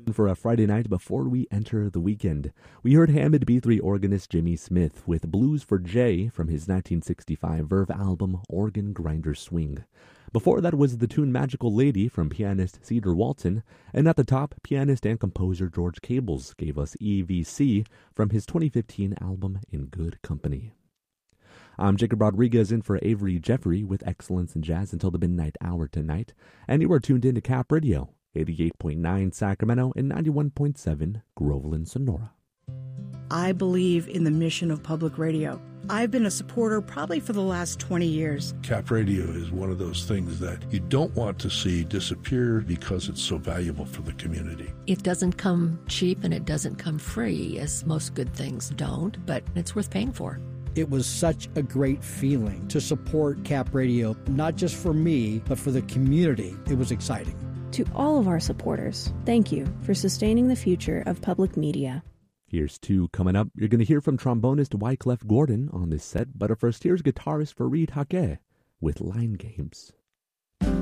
For a Friday night before we enter the weekend, we heard Hammond B3 organist Jimmy Smith with Blues for Jay from his 1965 Verve album Organ Grinder Swing. Before that was the tune Magical Lady from pianist Cedar Walton, and at the top, pianist and composer George Cables gave us EVC from his 2015 album In Good Company. I'm Jacob Rodriguez in for Avery Jeffrey with Excellence in Jazz until the midnight hour tonight, and you are tuned in to Cap Radio, 88.9 Sacramento and 91.7 Groveland, Sonora. I believe in the mission of public radio. I've been a supporter probably for the last 20 years. Cap Radio is one of those things that you don't want to see disappear because it's so valuable for the community. It doesn't come cheap and it doesn't come free, as most good things don't, but it's worth paying for. It was such a great feeling to support Cap Radio, not just for me, but for the community. It was exciting. To all of our supporters, thank you for sustaining the future of public media. Here's two coming up. You're going to hear from trombonist Wyclef Gordon on this set, but first here's guitarist Fareed Haque with Line Games.